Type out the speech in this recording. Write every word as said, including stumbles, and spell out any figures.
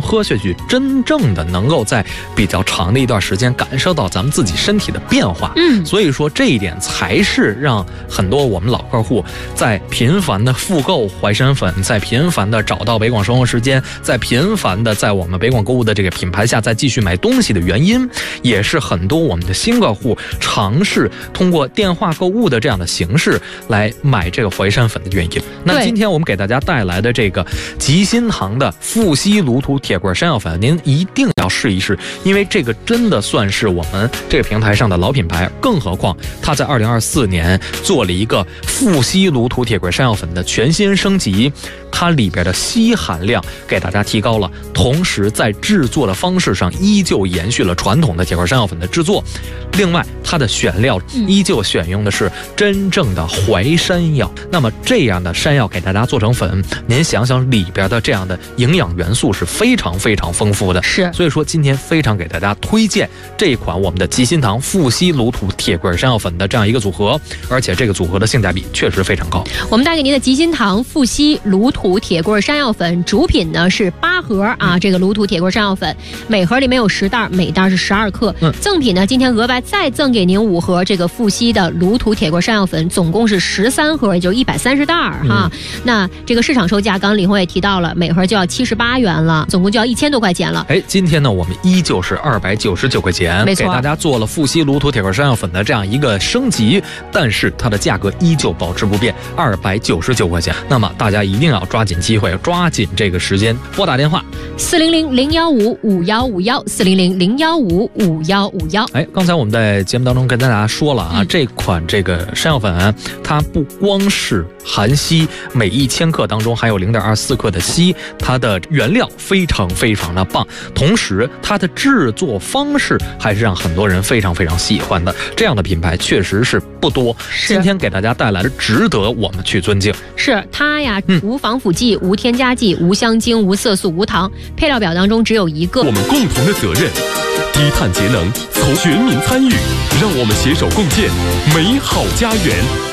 们喝下去，真正的能够在比较长的一段时间感受到咱们自己身体的变化。 嗯， 所以说这一点才是让很多我们老客户在频繁的复购淮山粉，在频繁的找到北广生活时间，在频繁的在我们北广购物的这个品牌下再继续买东西的原因，也是很多我们的新客户尝试通过电话购物的这样的形式来买这个淮山粉的原因。那今天我们给大家带来的这个吉心堂的富硒卤土铁棍山药粉，您一定要试一试，因为这个真的算是我们这个平台上的老品牌，更何况它在二零二四年做了一个富硒卤土铁棍山药粉的全新升级，它里边的硒含量给大家提高了，同时在制作的方式上依旧延续了传统的铁棍山药粉的制作。另外它的选料依旧选用的是真正的淮山药，那么这样的山药给大家做成粉，您想想里边的这样的营养元素是非常非常丰富的。 是， 所以说今天非常给大家推荐这一款我们的吉心堂富硒卤土铁棍山药粉的这样一个组合，而且这个组合的性价比确实非常高。 我们带给您的吉心堂富硒卤土铁棍山药粉主品呢是八盒啊，这个卤土铁棍山药粉每盒里面有十袋，每袋是十二克。嗯，赠品呢今天额外再赠给您五盒这个富硒的卤土铁棍山药粉，总共是十三盒，也就一百三十袋儿哈。嗯、那这个市场售价，刚刚李红也提到了，每盒就要七十八元了，总共就要一千多块钱了。 哎，今天呢我们依旧是二百九十九块钱， 没错， 给大家做了富硒卤土铁棍山药粉的这样一个升级，但是它的价格依旧保持不变，二百九十九块钱。那么大家一定要抓紧机会，抓紧这个时间，拨打电话四零零零幺五五幺五幺四零零零幺五五幺五幺。 哎，刚才我们在节目当中跟大家说了啊，嗯、这款这个山药粉它不光是含硒，每一千克当中还有零点二四克的硒，它的原料非常非常的棒，同时它的制作方式还是让很多人非常非常喜欢的。这样的品牌确实是不多，今天给大家带来的值得我们去尊敬。 是它呀，嗯、无防腐剂、无添加剂、无香精、无色素、无糖，配料表当中只有一个。 我们共同的责任，低碳节能，从全民参与，让我们携手共建美好家园。